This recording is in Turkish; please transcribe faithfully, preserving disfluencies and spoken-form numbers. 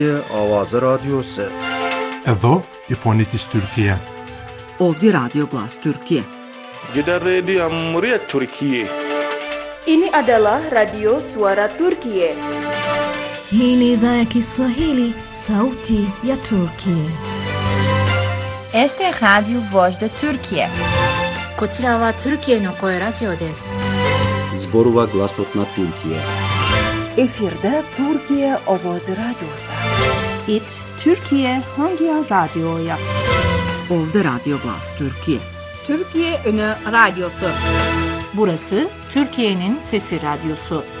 Avazı Radyosu. Evo İfonitis Türkiye. Ovdje Radio Glas Türkiye. Kita Radio Muryat Türkiye. Ini adalah Radio Suara Turkiye. Hii ni idhaa ya Kiswahili, sauti ya Turkiye. Este é Radio Voz da Turkiye. こちらはトルキエの声ラジオです。 Zborova Glasotna Türkiye. Efirde Türkiye Ovozi Radyosu. İt Türkiye Hangi Radyo'ya? Ovdje Radio Glas Türkiye. Türkiye Ünü Radyosu. Burası Türkiye'nin Sesi Radyosu.